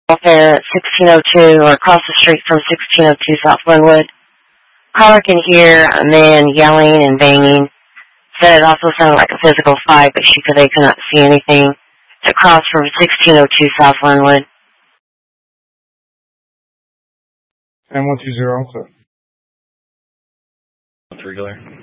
there at 1602 or across the street from 1602 South Linwood. Caller can hear a man yelling and banging. Said it also sounded like a physical fight, but they could not see anything. It's across from 1602 South Linwood. And 120 also. Regular.